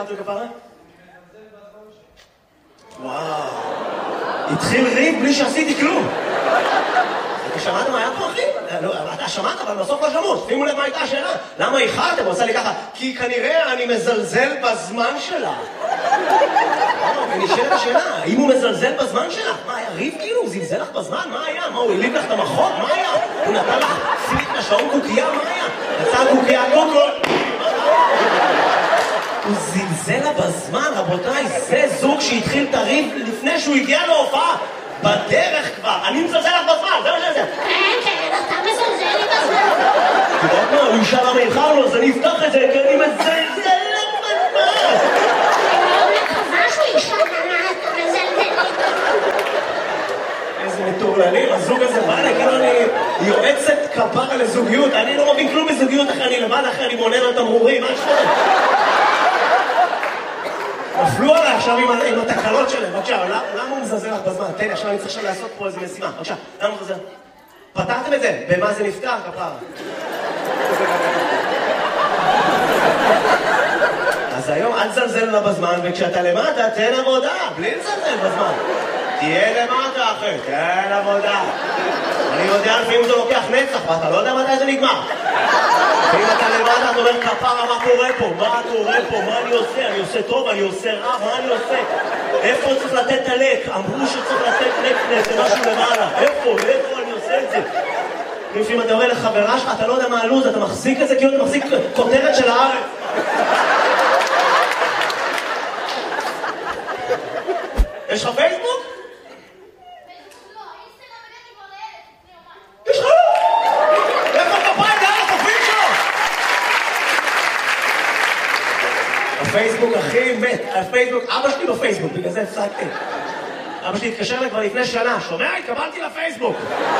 הכרתי כפרה? וואו. התחיל ריב בלי שעשיתי כלום. אתה שמעת מה היה פה, אחי? אתה שמעת, אבל בסוף לא שמעו. שימו לב מה הייתה השאלה. למה איחרתם? הוא עושה לי ככה, כי כנראה אני מזלזל בזמן שלה. ונשאלת השאלה, האם הוא מזלזל בזמן שלה? מה, היה ריב כאילו? הוא זלזל לך בזמן? מה היה? מה, הוא הליב לך את המחות? מה היה? הוא נתן לך סימית לשעון קוקייה? מה היה? יצא קוקייה קוקול. הוא זלזל לה בזמן, רבותיי, זה זוג שהתחיל את הריב לפני שהוא הגיע להופעה. בדרך כבר, אני מזלזל לך בזמן, זה מה שזה. כן, אתה מזלזל לי בזמן. אתה יודע מה, הוא ישאל למה איחרנו, אז אני אפתח את זה, כי אני מזלזל לך בזמן. אני מקווה שהוא ישאל למה אתה מזלזל לי בזמן. איזה מטורללים, הזוג הזה בא לי, כאילו אני יועצת כפרה לזוגיות, אני לא מבין כלום בזוגיות אחרי אני לבד, אחרי אני מונה על תמרורים, מה שפות? נפלו עליי עכשיו עם התקלות שלהם, בבקשה, למה הוא מזלזל לך בזמן? תן לי, עכשיו אני צריך עכשיו לעשות פה איזה משימה, בבקשה, למה הוא מזלזל? פתרתם את זה? במה זה נפתר, כפרה? אז היום אל תזלזל לה בזמן, וכשאתה למטה, תן עבודה, בלי לזלזל בזמן. תהיה למטה, אחי, תן עבודה. אני יודע לפעמים זה לוקח נצח, ואתה לא יודע מתי זה נגמר. ואם אתה למטה, אתה אומר, כפרה, מה קורה פה? מה קורה פה? מה אני עושה? אני עושה טוב, אני עושה רע, מה אני עושה? איפה צריך לתת את הלק? אמרו שצריך לתת נקנס, זה משהו למעלה. איפה אני עושה את זה? לפעמים אתה אומר לחברה שלך, אתה לא יודע מה הלוז, אתה מחזיק את זה כאילו אתה מחזיק כותרת של הארץ. יש לך פייסבוק? יש לך? איפה כפיים דרך התופים שלו? הפייסבוק הכי מת, הפייסבוק, אבא שלי בפייסבוק, בגלל זה הפסקתי. אבא שלי התקשר לי כבר לפני שנה, שומע? התקבלתי לפייסבוק.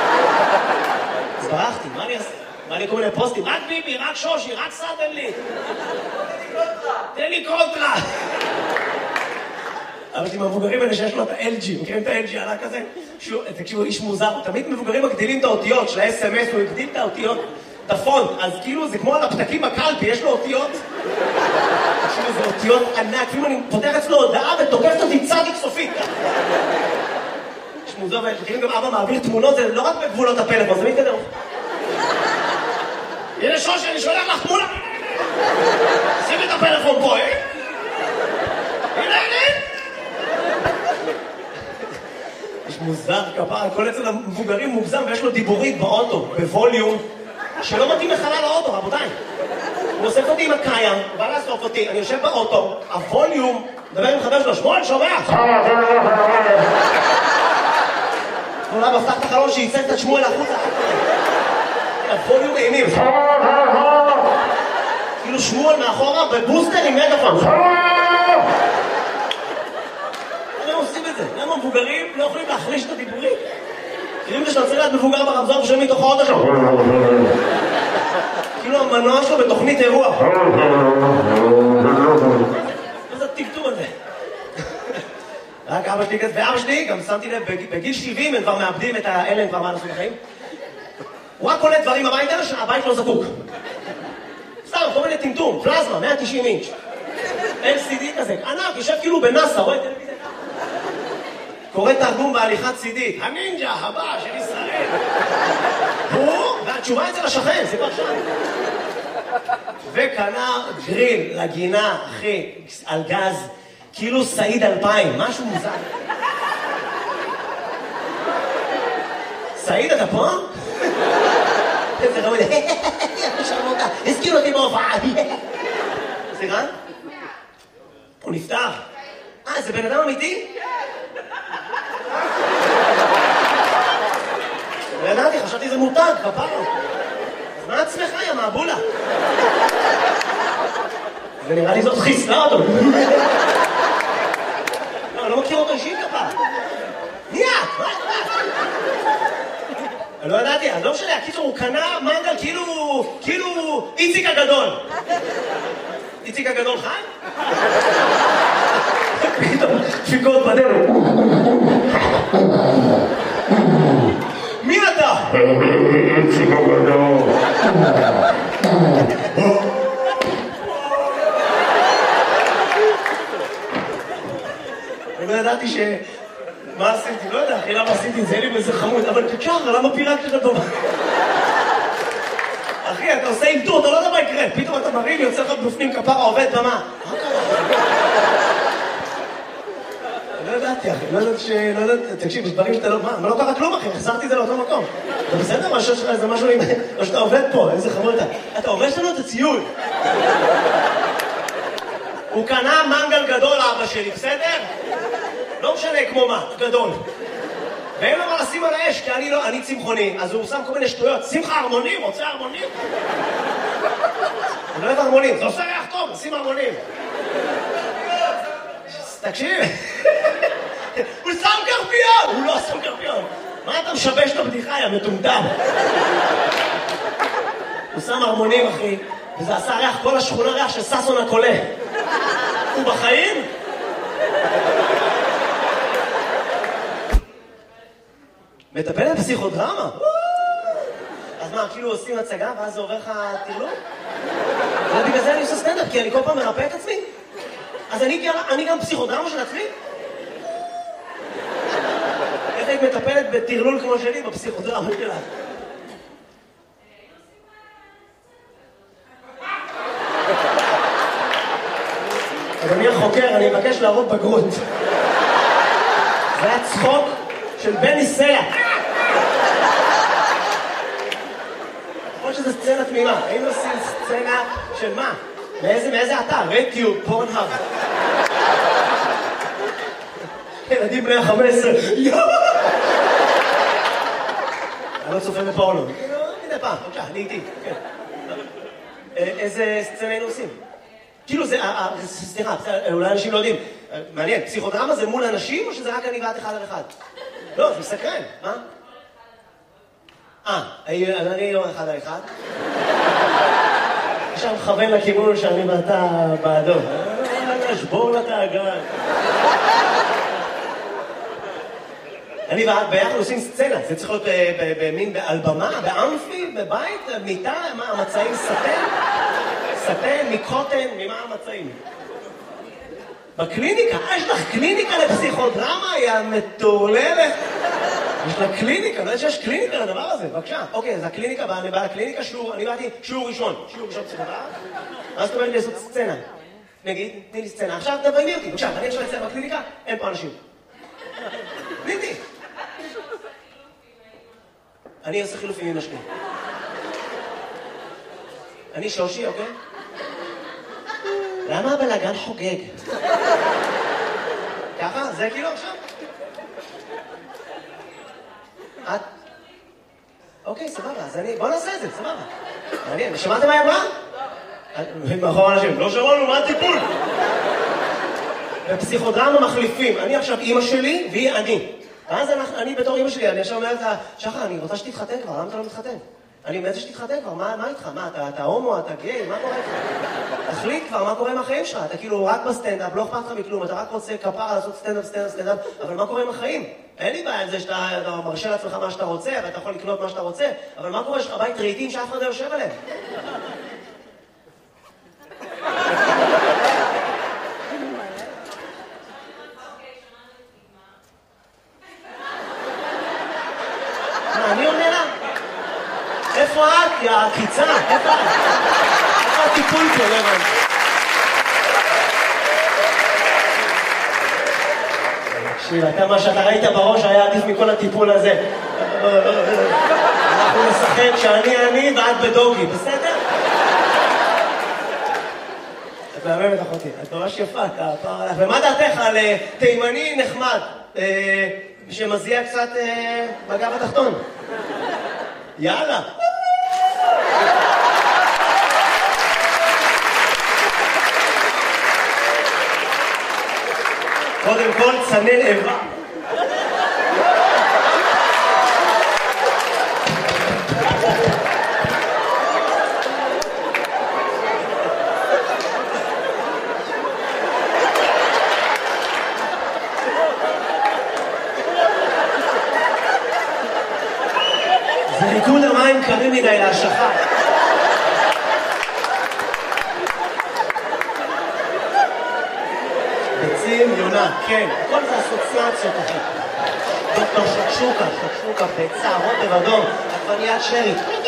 אז ברחתי, מה אני אעשה? מה לי כל מיני פוסטים? רק ביבי, רק שושי, רק סתם לי. תן לי קונטרה. אבל עם המבוגרים האלה שיש לו את ה-LG, מכירים את ה-LG עלה כזה? תקשיבו, איש מוזר, תמיד מבוגרים מגדילים את האותיות של ה-SMS, הוא הגדיל את האותיות, את הפונט, אז כאילו זה כמו על הפתקים בקלפי, יש לו אותיות. תקשיבו, זה אותיות ענק, כאילו אני פותח אצלו הודעה ותוקפת אותי צדיק סופית. איש מוזר, ומכירים גם אבא מעביר תמונות, זה לא רק בגבולות הפלאפון, זה מתקדם. הנה שושי, אני שולח לך תמונה. שים את הפלאפון פה, אה? הנה. יש מוזר כפרה, כל אצל המבוגרים מוגזם ויש לו דיבורית באוטו, בווליום, שלא מתאים לחלל האוטו, רבותיי. הוא אוסף אותי עם הקיים, הוא בא לאסוף אותי, אני יושב באוטו, הווליום, מדבר עם חבר שלו, שמואל, שומע? אולי בפתח את החלון שייצג את שמואל החוצה. הווליום אימים. כאילו שמואל מאחורה בבוסטר עם מגפון. למה עושים את זה? למה מבוגרים לא יכולים להחליש את הדיבורים? כאילו שאתה צריך להיות מבוגר ברמזור ושומעים מתוך האוטו שלו. כאילו המנוע שלו בתוכנית אירוע. מה זה הטקטום הזה? רק אבא שלי כזה, ואבא שלי גם שמתי לב, בגיל 70 הם כבר מאבדים את האלה, הם כבר מה לעשות בחיים. הוא רק קולט דברים הביתה שהבית לא זקוק. סתם, כל מיני טמטום, פלזמה, 190 אינץ'. LCD כזה, ענק, יושב כאילו בנאסא, רואה טלוויזיה. קורא תרגום בהליכת צידית, הנינג'ה הבא של ישראל. והתשובה אצל השכן, זה כבר שם. וקנה גריל לגינה, אחי, על גז, כאילו סעיד 2000, משהו מוזר. סעיד, אתה פה? איזה רמוד, הזכיר אותי בהופעה. סליחה? הוא נפטר. זה בן אדם אמיתי? לא ידעתי, חשבתי זה מותג, כפרה. אז מה עצמך, יא מעבולה? ונראה לי זאת חיסלה אותו. לא, אני לא מכיר אותו אישית, כפרה. מי את? מה את? אני לא ידעתי, אז לא משנה, הקיצור הוא קנה מנגל כאילו איציק הגדול. איציק הגדול חי? פתאום, דפיקות בדרך. מי אתה? איציק הגדול. ידעתי ש... מה עשיתי? לא יודע, אחי, למה עשיתי את זה? לי באיזה חמוד, אבל תשאר, למה פירקת את הדומה? אחי, אתה עושה אינטור, אתה לא יודע מה יקרה. פתאום אתה מרים, יוצא לך בפנים כפרה, עובד במה. מה קרה? לא ידעתי, אחי, לא ידעתי ש... לא ידעתי, תקשיב, יש דברים שאתה לא... מה? לא קרה כלום, אחי, החזרתי את זה לאותו מקום. אתה בסדר? מה שיש לך איזה משהו עם... או שאתה עובד פה, איזה חמוד אתה. אתה הורס לנו את הציון. הוא קנה מנגל גדול, אבא שלי, בסדר? לא משנה כמו מה, גדול. ואין לו מה לשים על האש, כי אני צמחוני, אז הוא שם כל מיני שטויות. שים לך הרמונים, רוצה הרמונים? אני לא אוהב הרמונים, זה עושה ריח טוב, שים הרמונים. תקשיב, הוא שם קרפיון! הוא לא שם קרפיון. מה אתה משבש את הבדיחה, יא מטומטם? הוא שם הרמונים, אחי, וזה עשה ריח, כל השכונה ריח של ססון הקולה. הוא בחיים? מטפל בפסיכודרמה? אז מה, כאילו עושים הצגה ואז זה עובר לך תרלום? ובגלל זה אני עושה סטנדאפ, כי אני כל פעם מרפא את עצמי. אז אני גם פסיכודרמה של עצמי? איך היית מטפלת בתרלול כמו שלי בפסיכודרמה שלה? אדוני החוקר, אני מבקש להראות בגרות. זה היה צחוק של בני סלע. יכול שזו סצנה תמימה. היינו עושים סצנה של מה? מאיזה אתר? רדיו, פורנהאב. ילדים בני ה-15. אני לא צופה בפורנו. מדי פעם, בבקשה, אני איתי. איזה סצנה היינו עושים? כאילו זה, סליחה, אולי אנשים לא יודעים. מעניין, פסיכודרמה זה מול אנשים או שזה רק אני ואת אחד על אחד? לא, זה מסקרן, מה? אני לא אחד על אחד. עכשיו מכוון לכיוון שאני ואתה בעדו. שבור לה את האגן. אני ואת ביחד עושים סצנה, זה צריך להיות במין באלבמה, באמפי, בבית, מיטה, מה המצעים סטן? סטן, מקוטן, ממה המצעים? בקליניקה, יש לך קליניקה לפסיכודרמה, היא המטורללת. יש לה קליניקה, לא יודע שיש קליניקה לדבר הזה, בבקשה. אוקיי, אז הקליניקה, אני בא לקליניקה, אני באתי שיעור ראשון פסיכודרמה, אז זאת אומרת לי לעשות סצנה. נגיד, תני לי סצנה, עכשיו תביימי אותי, בבקשה, אני עכשיו אצלם בקליניקה, אין פה אנשים. תני. אני עושה חילופים עם השני. אני שושי, אוקיי? למה הבלגן חוגג? ככה? זה כאילו עכשיו? את? אוקיי, סבבה, אז בוא נעשה את זה, סבבה. מעניין, שמעתם מה היא אמרה? מאחור אנשים, לא שמענו, מה הטיפול? בפסיכודרמה מחליפים, אני עכשיו אימא שלי והיא אני. ואז אני בתור אימא שלי, אני עכשיו אומרת לה, שחר, אני רוצה שתתחתן כבר, למה אתה לא מתחתן? אני מנסה שתתחתן כבר, מה איתך? מה, אתה הומו, אתה גיי, מה קורה איתך? תחליט כבר, מה קורה עם החיים שלך? אתה כאילו רק בסטנדאפ, לא אכפת לך מכלום, אתה רק רוצה כפרה לעשות סטנדאפ, אבל מה קורה עם החיים? אין לי בעיה עם זה שאתה מרשה לעצמך מה שאתה רוצה, ואתה יכול לקנות מה שאתה רוצה, אבל מה קורה? יש לך בית רהיטים שאף אחד לא יושב עליהם? אני עונה לה? איפה את, יא עקיצה? איפה את? איפה הטיפול פה, לבן? תקשיב, מה שאתה ראית בראש היה עדיף מכל הטיפול הזה. אנחנו נשחק שאני ואת בדוגי, בסדר? את מהממת אחותי, את ממש יפה, ומה דעתך על תימני נחמד? שמזיע קצת בגב התחתון. יאללה. קודם כל, צנן איבה. זה ריקוד המים קרים מדי להשכה. ביצים, יונה, כן, הכל זה אסוציאציות, אחי. דוקטור שקשוקה, ביצה, רוטב אדום, עגבניית שרי.